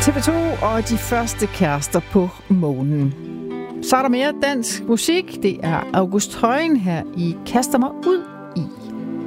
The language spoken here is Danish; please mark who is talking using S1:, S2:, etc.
S1: TV2 og de første kærester på månen. Så er der mere dansk musik. Det er August Højen her i Kaster mig ud.